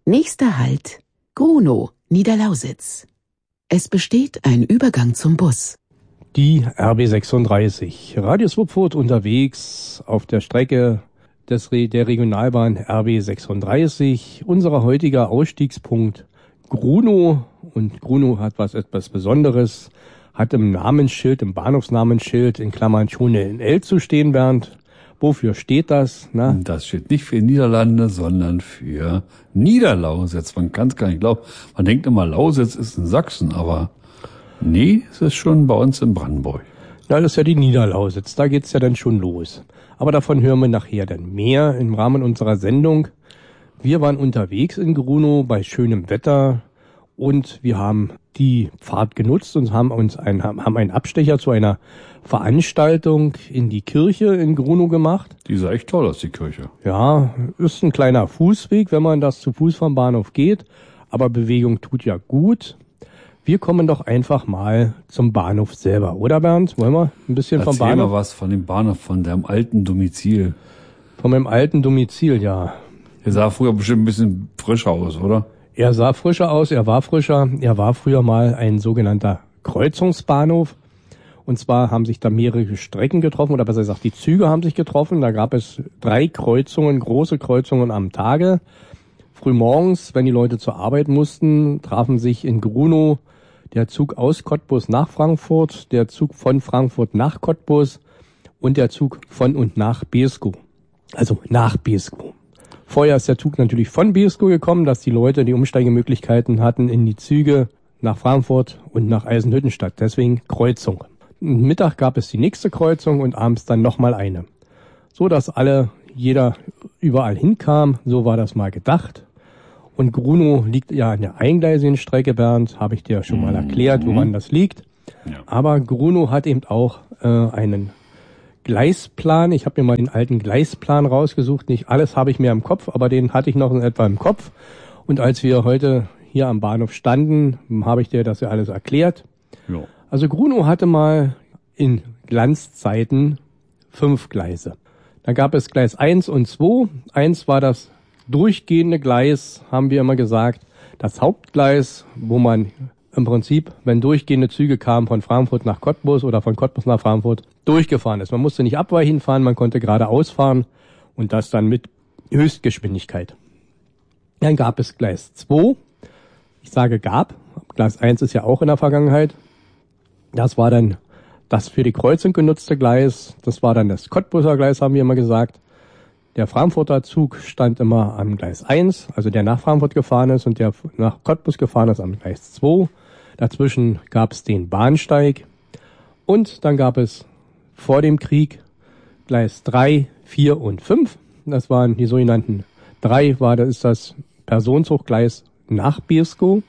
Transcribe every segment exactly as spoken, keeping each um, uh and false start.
Nächster Halt, Grunow, Niederlausitz. Es besteht ein Übergang zum Bus. Die R B sechsunddreißig. Radio Swupfurt unterwegs auf der Strecke des Re- der Regionalbahn R B sechsunddreißig. Unser heutiger Ausstiegspunkt Grunow. Und Grunow hat was etwas Besonderes. Hat im Namensschild, im Bahnhofsnamensschild in Klammern schon in L zu stehen, Bernd. Wofür steht das? Na? Das steht nicht für Niederlande, sondern für Niederlausitz. Man kann es gar nicht glauben. Man denkt immer, Lausitz ist in Sachsen, aber nee, es ist schon bei uns in Brandenburg. Na, das ist ja die Niederlausitz. Da geht's ja dann schon los. Aber davon hören wir nachher dann mehr im Rahmen unserer Sendung. Wir waren unterwegs in Grunow bei schönem Wetter und wir haben die Fahrt genutzt und haben uns ein, haben einen Abstecher zu einer Veranstaltung in die Kirche in Grunow gemacht. Die sah echt toll aus, die Kirche. Ja, ist ein kleiner Fußweg, wenn man das zu Fuß vom Bahnhof geht. Aber Bewegung tut ja gut. Wir kommen doch einfach mal zum Bahnhof selber, oder Bernd? Wollen wir ein bisschen Erzähl vom Bahnhof? Erzähl mal was von dem Bahnhof, von deinem alten Domizil. Von meinem alten Domizil, ja. Der sah früher bestimmt ein bisschen frischer aus, oder? Er sah frischer aus, er war frischer. Er war früher mal ein sogenannter Kreuzungsbahnhof. Und zwar haben sich da mehrere Strecken getroffen, oder besser gesagt, die Züge haben sich getroffen. Da gab es drei Kreuzungen, große Kreuzungen am Tage. Frühmorgens, wenn die Leute zur Arbeit mussten, trafen sich in Grunow der Zug aus Cottbus nach Frankfurt, der Zug von Frankfurt nach Cottbus und der Zug von und nach Beeskow. Also nach Beeskow. Vorher ist der Zug natürlich von Beeskow gekommen, dass die Leute die Umsteigemöglichkeiten hatten in die Züge nach Frankfurt und nach Eisenhüttenstadt. Deswegen Kreuzung. Mittag gab es die nächste Kreuzung und abends dann nochmal eine. So dass alle, jeder überall hinkam. So war das mal gedacht. Und Grunow liegt ja an der eingleisigen Strecke, Bernd, habe ich dir schon mal erklärt, woran das liegt. Ja. Aber Grunow hat eben auch äh, einen Gleisplan. Ich habe mir mal den alten Gleisplan rausgesucht. Nicht alles habe ich mehr im Kopf, aber den hatte ich noch in etwa im Kopf. Und als wir heute hier am Bahnhof standen, habe ich dir das ja alles erklärt. Ja. Also Grunow hatte mal in Glanzzeiten fünf Gleise. Da gab es Gleis eins und zwei. Eins war das durchgehende Gleis, haben wir immer gesagt, das Hauptgleis, wo man im Prinzip, wenn durchgehende Züge kamen von Frankfurt nach Cottbus oder von Cottbus nach Frankfurt, durchgefahren ist. Man musste nicht abweichend fahren, man konnte geradeaus fahren und das dann mit Höchstgeschwindigkeit. Dann gab es Gleis zwei. Ich sage gab, Gleis eins ist ja auch in der Vergangenheit. Das war dann das für die Kreuzung genutzte Gleis. Das war dann das Cottbuser Gleis, haben wir immer gesagt. Der Frankfurter Zug stand immer am Gleis eins, also der nach Frankfurt gefahren ist, und der nach Cottbus gefahren ist am Gleis zwei. Dazwischen gab es den Bahnsteig und dann gab es vor dem Krieg Gleis drei, vier und fünf. Das waren die sogenannten drei, war das ist das Personenzuggleis nach Beeskow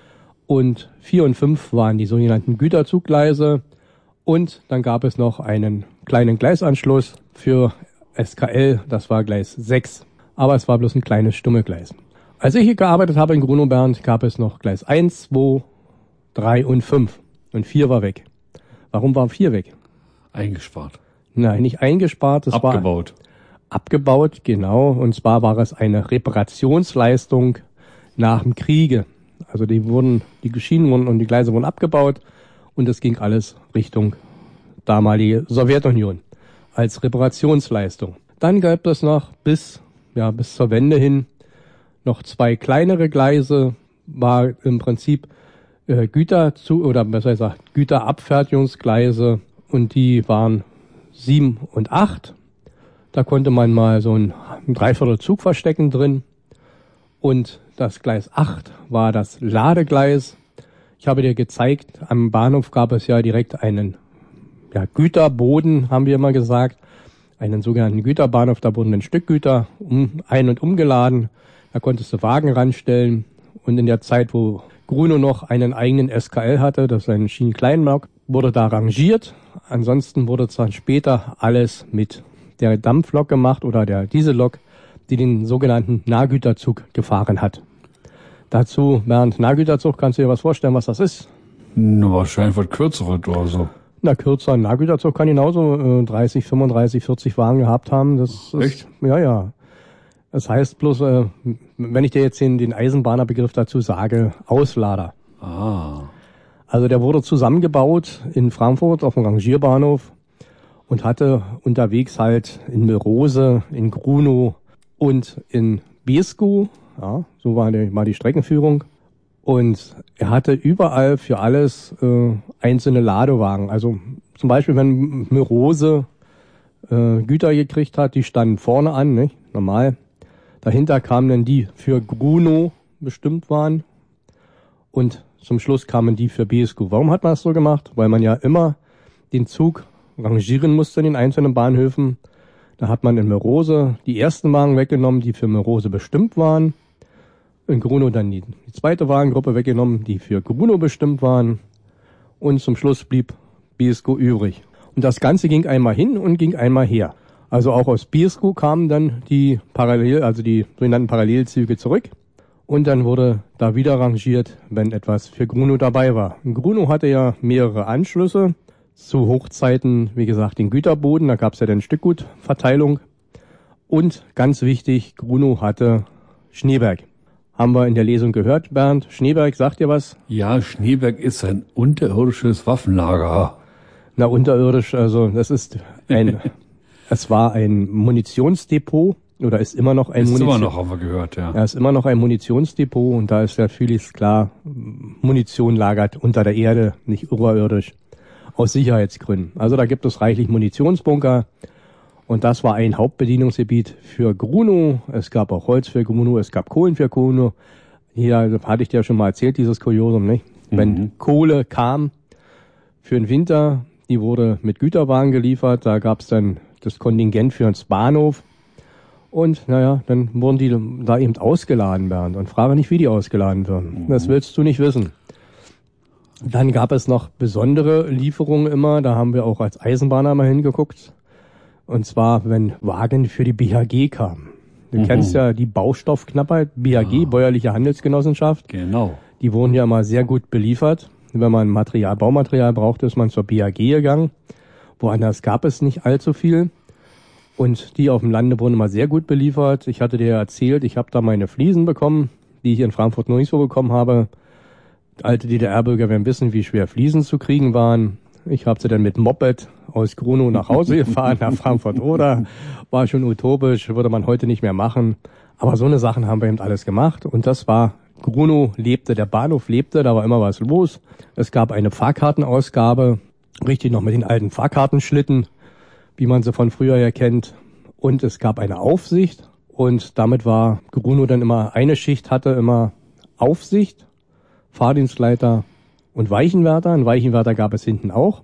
und vier und fünf waren die sogenannten Güterzuggleise und dann gab es noch einen kleinen Gleisanschluss für S K L, das war Gleis sechs, aber es war bloß ein kleines Stummelgleis. Als ich hier gearbeitet habe in Grunow, Bernd, gab es noch Gleis eins, zwei, drei und fünf und vier war weg. Warum war vier weg? Eingespart. Nein, nicht eingespart, es war Abgebaut. Abgebaut, genau, und zwar war es eine Reparationsleistung nach dem Kriege. Also die wurden, die Schienen wurden und die Gleise wurden abgebaut und es ging alles Richtung damalige Sowjetunion als Reparationsleistung. Dann gab es noch bis, ja, bis zur Wende hin noch zwei kleinere Gleise, war im Prinzip äh, Güter zu, oder besser gesagt Güterabfertigungsgleise, und die waren sieben und acht. Da konnte man mal so ein, ein Dreiviertel Zug verstecken drin. Und das Gleis acht war das Ladegleis. Ich habe dir gezeigt, am Bahnhof gab es ja direkt einen ja, Güterboden, haben wir immer gesagt, einen sogenannten Güterbahnhof. Da wurden ein Stück Güter um, ein- und umgeladen. Da konntest du Wagen ranstellen. Und in der Zeit, wo Grunow noch einen eigenen S K L hatte, das ist ein Schienenkleinmarkt, wurde da rangiert. Ansonsten wurde dann später alles mit der Dampflok gemacht oder der Diesellok, die den sogenannten Nahgüterzug gefahren hat. Dazu, Bernd, Nahgüterzug, kannst du dir was vorstellen, was das ist? Na, wahrscheinlich was kürzeres oder so. Na, kürzer, ein Nahgüterzug kann genauso äh, dreißig, fünfunddreißig, vierzig Wagen gehabt haben. Das ist, Echt? Ja, ja. Das heißt bloß, äh, wenn ich dir jetzt den, den Eisenbahnerbegriff dazu sage, Auslader. Ah. Also der wurde zusammengebaut in Frankfurt auf dem Rangierbahnhof und hatte unterwegs halt in Melrose, in Grunow und in Beeskow, ja, so war die, war die Streckenführung. Und er hatte überall für alles äh, einzelne Ladewagen. Also zum Beispiel, wenn Melrose äh, Güter gekriegt hat, die standen vorne an, nicht? Normal. Dahinter kamen dann die für Grunow bestimmt waren und zum Schluss kamen die für Beeskow. Warum hat man das so gemacht? Weil man ja immer den Zug rangieren musste in den einzelnen Bahnhöfen. Da hat man in Melrose die ersten Wagen weggenommen, die für Melrose bestimmt waren. In Grunow dann die, die zweite Wagengruppe weggenommen, die für Grunow bestimmt waren. Und zum Schluss blieb Beeskow übrig. Und das Ganze ging einmal hin und ging einmal her. Also auch aus Beeskow kamen dann die Parallel, also die sogenannten Parallelzüge zurück. Und dann wurde da wieder rangiert, wenn etwas für Grunow dabei war. Grunow hatte ja mehrere Anschlüsse. Zu Hochzeiten, wie gesagt, den Güterboden, da gab es ja dann Stückgutverteilung. Und ganz wichtig, Grunow hatte Schneeberg. Haben wir in der Lesung gehört, Bernd. Schneeberg, sagt dir was? Ja, Schneeberg ist ein unterirdisches Waffenlager. Na, unterirdisch, also das ist ein, es war ein Munitionsdepot. Oder ist immer noch ein Ist Munition. immer noch, haben wir gehört, ja. Ja, ist immer noch ein Munitionsdepot und da ist ja vieles klar, Munition lagert unter der Erde, nicht oberirdisch, aus Sicherheitsgründen. Also da gibt es reichlich Munitionsbunker und das war ein Hauptbedienungsgebiet für Grunow. Es gab auch Holz für Grunow, es gab Kohlen für Grunow. Hier hatte ich dir schon mal erzählt, dieses Kuriosum, nicht? Mhm. Wenn Kohle kam für den Winter, die wurde mit Güterwagen geliefert, da gab es dann das Kontingent für ins Bahnhof. Und naja, dann wurden die da eben ausgeladen, Bernd. Und frage nicht, wie die ausgeladen werden. Mhm. Das willst du nicht wissen. Dann gab es noch besondere Lieferungen immer. Da haben wir auch als Eisenbahner mal hingeguckt. Und zwar, wenn Wagen für die B H G kamen. Du mhm. kennst ja die Baustoffknappheit, B H G, ah. Bäuerliche Handelsgenossenschaft. Genau. Die wurden ja immer sehr gut beliefert. Wenn man Material, Baumaterial brauchte, ist man zur B H G gegangen. Woanders gab es nicht allzu viel. Und die auf dem Lande wurden immer sehr gut beliefert. Ich hatte dir erzählt, ich habe da meine Fliesen bekommen, die ich in Frankfurt noch nicht so bekommen habe. Alte D D R-Bürger werden wissen, wie schwer Fliesen zu kriegen waren. Ich habe sie dann mit Moped aus Grunow nach Hause gefahren, nach Frankfurt oder. War schon utopisch, würde man heute nicht mehr machen. Aber so eine Sachen haben wir eben alles gemacht. Und das war, Grunow lebte, der Bahnhof lebte, da war immer was los. Es gab eine Fahrkartenausgabe, richtig noch mit den alten Fahrkartenschlitten, wie man sie von früher ja kennt. Und es gab eine Aufsicht und damit war Grunow dann immer, eine Schicht hatte immer Aufsicht, Fahrdienstleiter und Weichenwärter. Einen Weichenwärter gab es hinten auch.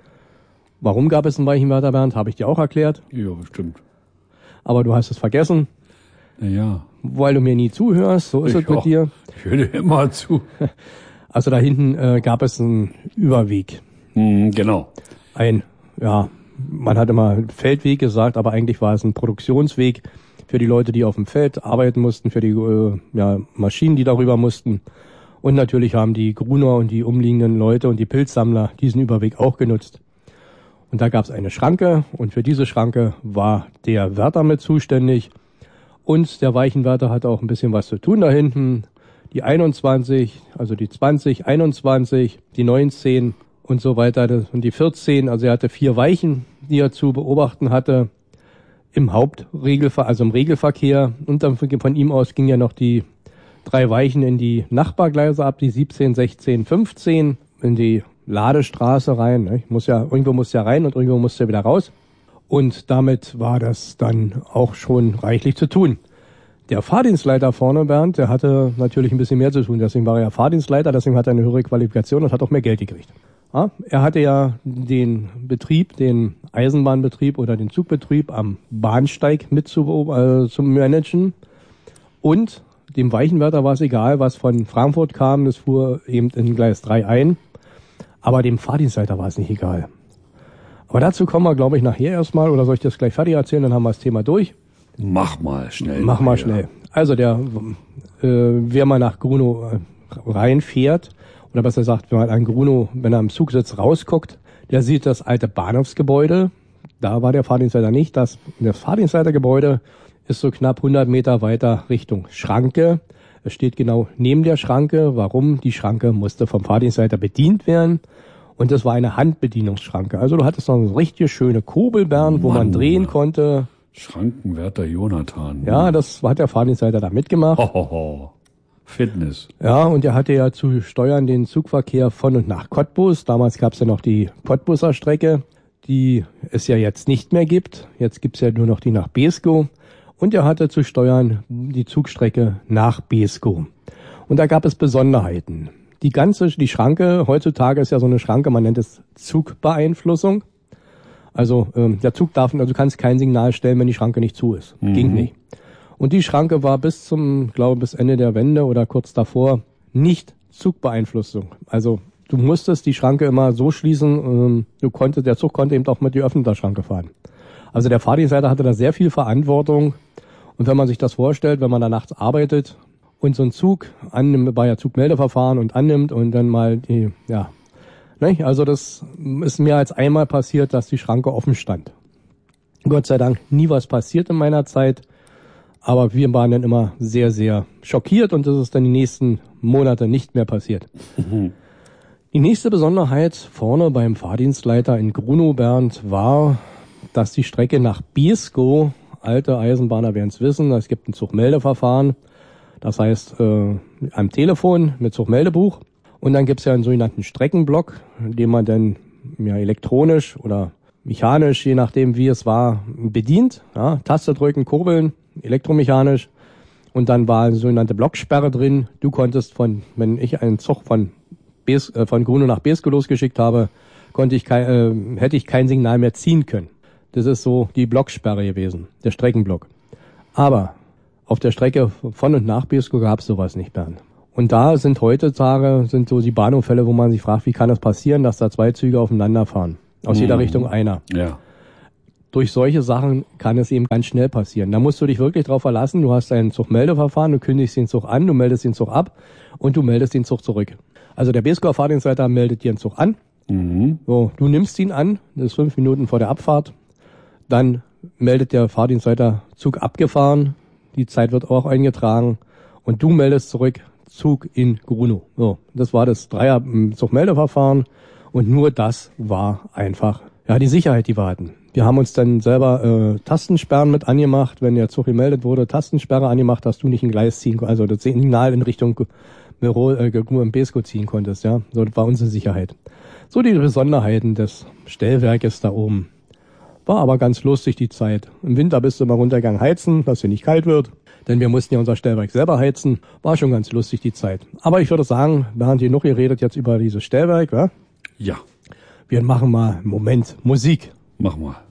Warum gab es einen Weichenwärter, Bernd? Habe ich dir auch erklärt. Ja, bestimmt. Aber du hast es vergessen. Ja. Weil du mir nie zuhörst, so ist ich es mit auch. dir. Ich höre immer zu. Also da hinten äh, gab es einen Überweg. Hm, genau. Ein, ja, man hat immer Feldweg gesagt, aber eigentlich war es ein Produktionsweg für die Leute, die auf dem Feld arbeiten mussten, für die äh, ja, Maschinen, die darüber mussten. Und natürlich haben die Gruner und die umliegenden Leute und die Pilzsammler diesen Überweg auch genutzt. Und da gab es eine Schranke und für diese Schranke war der Wärter mit zuständig. Und der Weichenwärter hatte auch ein bisschen was zu tun da hinten. Die einundzwanzig, also die zwanzig, einundzwanzig, die neunzehn und so weiter und die vierzehn, also er hatte vier Weichen, die er zu beobachten hatte im Hauptregelverkehr, also im Regelverkehr, und dann von ihm aus ging ja noch die drei Weichen in die Nachbargleise ab, die siebzehn, sechzehn, fünfzehn, in die Ladestraße rein, ne? Muss ja, irgendwo muss ja rein und irgendwo muss ja wieder raus. Und damit war das dann auch schon reichlich zu tun. Der Fahrdienstleiter vorne, Bernd, der hatte natürlich ein bisschen mehr zu tun. Deswegen war er ja Fahrdienstleiter, deswegen hat er eine höhere Qualifikation und hat auch mehr Geld gekriegt. Ja, er hatte ja den Betrieb, den Eisenbahnbetrieb oder den Zugbetrieb am Bahnsteig mit zu, äh, zu managen. Und dem Weichenwärter war es egal, was von Frankfurt kam, das fuhr eben in Gleis drei ein. Aber dem Fahrdienstleiter war es nicht egal. Aber dazu kommen wir, glaube ich, nachher erstmal. Oder soll ich das gleich fertig erzählen? Dann haben wir das Thema durch. Mach mal schnell. Mach mal schnell. Also der, äh, wer mal nach Grunow reinfährt, oder besser gesagt, wenn man an Grunow, wenn er am Zug sitzt, rausguckt, der sieht das alte Bahnhofsgebäude. Da war der Fahrdienstleiter nicht. Das, das Fahrdienstleitergebäude ist so knapp hundert Meter weiter Richtung Schranke. Es steht genau neben der Schranke. Warum? Die Schranke musste vom Fahrdienstleiter bedient werden. Und das war eine Handbedienungsschranke. Also du hattest noch eine richtig schöne Kurbelbern, wo Mann. man drehen konnte. Schrankenwärter Jonathan. Ja, das hat der Fahrdienstleiter da mitgemacht. Ho, ho, ho. Fitness. Ja, und er hatte ja zu steuern den Zugverkehr von und nach Cottbus. Damals gab es ja noch die Cottbuser Strecke, die es ja jetzt nicht mehr gibt. Jetzt gibt's ja nur noch die nach Beeskow. Und er hatte zu steuern die Zugstrecke nach Beeskow. Und da gab es Besonderheiten. Die ganze, die Schranke, heutzutage ist ja so eine Schranke, man nennt es Zugbeeinflussung. Also ähm, der Zug darf, also du kannst kein Signal stellen, wenn die Schranke nicht zu ist. Mhm. Ging nicht. Und die Schranke war bis zum, glaube bis Ende der Wende oder kurz davor nicht Zugbeeinflussung. Also du musstest die Schranke immer so schließen, ähm, du konntest, der Zug konnte eben auch mit geöffneter Schranke fahren. Also der Fahrdienstleiter hatte da sehr viel Verantwortung. Und wenn man sich das vorstellt, wenn man da nachts arbeitet und so einen Zug annimmt, bei ja Zugmeldeverfahren und annimmt und dann mal die, ja, ne? Also das ist mehr als einmal passiert, dass die Schranke offen stand. Gott sei Dank nie was passiert in meiner Zeit, aber wir waren dann immer sehr, sehr schockiert und das ist dann die nächsten Monate nicht mehr passiert. Mhm. Die nächste Besonderheit vorne beim Fahrdienstleiter in Grunow, Bernd, war, dass die Strecke nach Beeskow, alte Eisenbahner werden es wissen, es gibt ein Zugmeldeverfahren, das heißt äh, am Telefon mit Zugmeldebuch. Und dann gibt's ja einen sogenannten Streckenblock, den man dann ja elektronisch oder mechanisch, je nachdem wie es war, bedient. Ja, Taste drücken, kurbeln, elektromechanisch. Und dann war eine sogenannte Blocksperre drin. Du konntest von, wenn ich einen Zug von Bes, äh, von Grunow nach Beeskow losgeschickt habe, konnte ich kein, äh, hätte ich kein Signal mehr ziehen können. Das ist so die Blocksperre gewesen, der Streckenblock. Aber auf der Strecke von und nach Beeskow gab's sowas nicht, Bernd. Und da sind heutzutage sind so die Bahnhofsfälle, wo man sich fragt, wie kann das passieren, dass da zwei Züge aufeinander fahren? Aus mhm. jeder Richtung einer. Ja. Durch solche Sachen kann es eben ganz schnell passieren. Da musst du dich wirklich drauf verlassen. Du hast ein Zugmeldeverfahren, du kündigst den Zug an, du meldest den Zug ab und du meldest den Zug zurück. Also der Beeskower Fahrdienstleiter meldet dir den Zug an. Mhm. So, du nimmst ihn an, das ist fünf Minuten vor der Abfahrt. Dann meldet der Fahrdienstleiter Zug abgefahren. Die Zeit wird auch eingetragen. Und du meldest zurück Zug in Grunow. So, das war das Dreier-Zugmeldeverfahren. Und nur das war einfach, ja, die Sicherheit, die wir hatten. Wir haben uns dann selber äh, Tastensperren mit angemacht. Wenn der Zug gemeldet wurde, Tastensperre angemacht, dass du nicht ein Gleis ziehen konntest, also das Signal in Richtung Büro, äh, Beeskow ziehen konntest. Ja, so, das war unsere Sicherheit. So die Besonderheiten des Stellwerkes da oben. War aber ganz lustig die Zeit. Im Winter bist du mal runtergegangen heizen, dass dir nicht kalt wird. Denn wir mussten ja unser Stellwerk selber heizen. War schon ganz lustig die Zeit. Aber ich würde sagen, Bernd, hier noch geredet jetzt über dieses Stellwerk, wa? Ja. Wir machen mal einen Moment Musik. Mach mal.